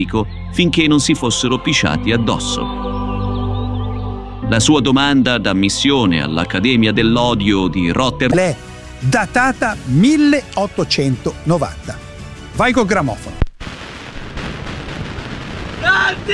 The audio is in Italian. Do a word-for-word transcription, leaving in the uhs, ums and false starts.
nemico finché non si fossero pisciati addosso. La sua domanda d'ammissione all'Accademia dell'Odio di Rotterdam è datata milleottocentonovanta. Vai col grammofono.